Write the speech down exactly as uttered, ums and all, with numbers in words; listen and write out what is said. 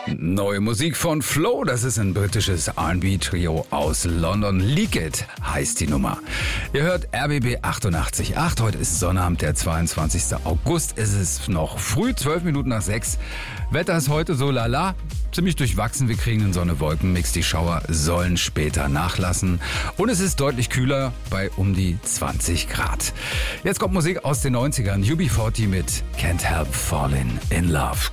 Neue Musik von Flo, das ist ein britisches R and B-Trio aus London. Leak It heißt die Nummer. Ihr hört R B B achtundachtzig Komma acht. Heute ist Sonnabend, der zweiundzwanzigster August. Es ist noch früh, zwölf Minuten nach sechs. Wetter ist heute so lala, ziemlich durchwachsen. Wir kriegen einen Sonne-Wolken-Mix. Die Schauer sollen später nachlassen. Und es ist deutlich kühler bei um die zwanzig Grad. Jetzt kommt Musik aus den neunzigern. U B vierzig mit Can't Help Falling in Love.